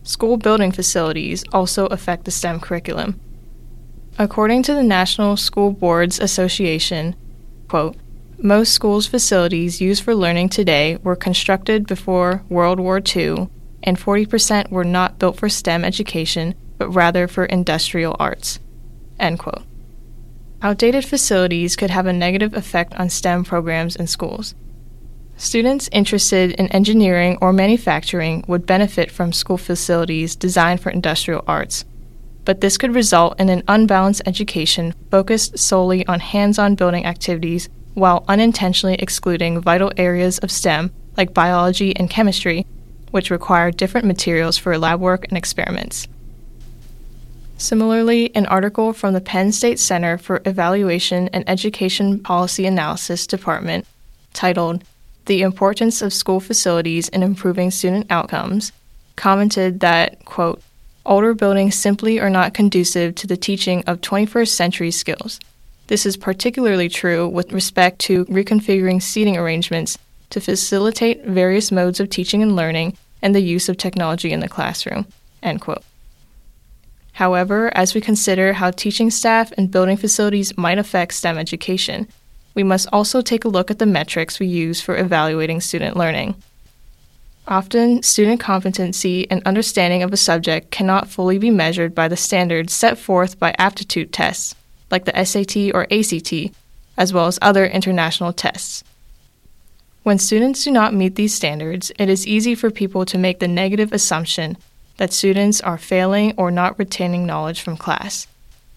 school building facilities also affect the STEM curriculum. According to the National School Boards Association, quote, most schools' facilities used for learning today were constructed before World War II, and 40% were not built for STEM education, but rather for industrial arts, end quote. Outdated facilities could have a negative effect on STEM programs in schools. Students interested in engineering or manufacturing would benefit from school facilities designed for industrial arts, but this could result in an unbalanced education focused solely on hands-on building activities while unintentionally excluding vital areas of STEM like biology and chemistry, which require different materials for lab work and experiments. Similarly, an article from the Penn State Center for Evaluation and Education Policy Analysis Department titled The Importance of School Facilities in Improving Student Outcomes commented that, quote, older buildings simply are not conducive to the teaching of 21st century skills. This is particularly true with respect to reconfiguring seating arrangements to facilitate various modes of teaching and learning and the use of technology in the classroom, end quote. However, as we consider how teaching staff and building facilities might affect STEM education, we must also take a look at the metrics we use for evaluating student learning. Often, student competency and understanding of a subject cannot fully be measured by the standards set forth by aptitude tests, like the SAT or ACT, as well as other international tests. When students do not meet these standards, it is easy for people to make the negative assumption that students are failing or not retaining knowledge from class.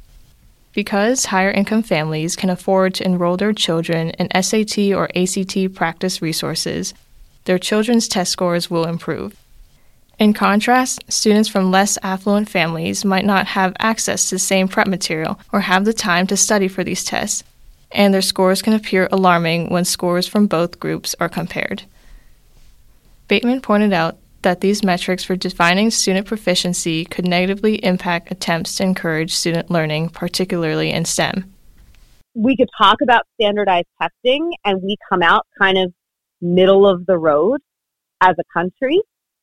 Because higher-income families can afford to enroll their children in SAT or ACT practice resources, their children's test scores will improve. In contrast, students from less affluent families might not have access to the same prep material or have the time to study for these tests, and their scores can appear alarming when scores from both groups are compared. Bateman pointed out that these metrics for defining student proficiency could negatively impact attempts to encourage student learning, particularly in STEM. We could talk about standardized testing, and we come out kind of middle of the road as a country.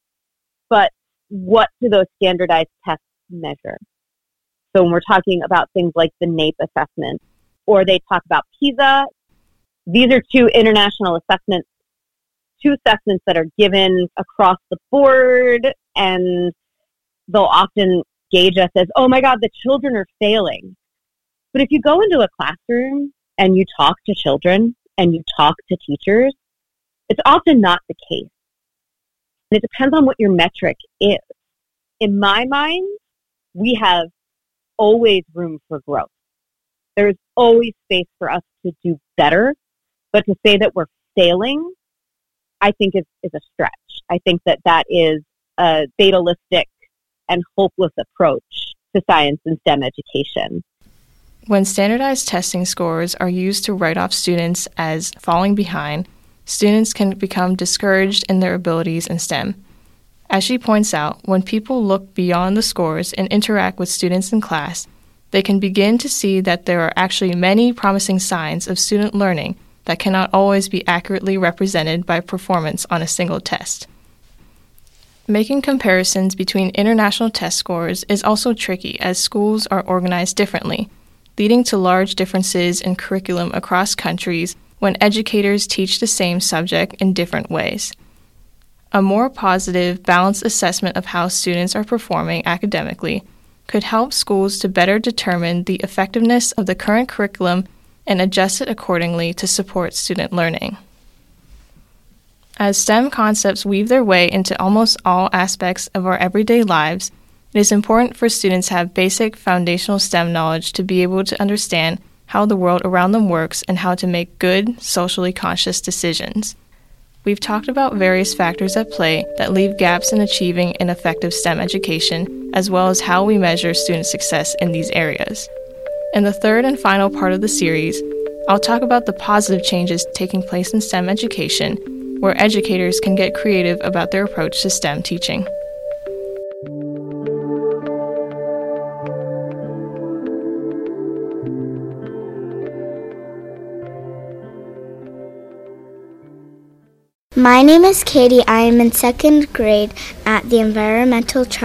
But what do those standardized tests measure? So when we're talking about things like the NAEP assessment, or they talk about PISA, these are two international assessments, two assessments that are given across the board, and they'll often gauge us as, oh my God, the children are failing. But if you go into a classroom and you talk to children and you talk to teachers, it's often not the case. And it depends on what your metric is. In my mind, we have always room for growth. There's always space for us to do better, but to say that we're failing, I think is a stretch. I think that is a fatalistic and hopeless approach to science and STEM education. When standardized testing scores are used to write off students as falling behind, students can become discouraged in their abilities in STEM. As she points out, when people look beyond the scores and interact with students in class, they can begin to see that there are actually many promising signs of student learning that cannot always be accurately represented by performance on a single test. Making comparisons between international test scores is also tricky as schools are organized differently, leading to large differences in curriculum across countries when educators teach the same subject in different ways. A more positive, balanced assessment of how students are performing academically could help schools to better determine the effectiveness of the current curriculum and adjust it accordingly to support student learning. As STEM concepts weave their way into almost all aspects of our everyday lives, it is important for students to have basic foundational STEM knowledge to be able to understand how the world around them works and how to make good, socially conscious decisions. We've talked about various factors at play that leave gaps in achieving an effective STEM education, as well as how we measure student success in these areas. In the third and final part of the series, I'll talk about the positive changes taking place in STEM education, where educators can get creative about their approach to STEM teaching. My name is Katie. I am in second grade at the Environmental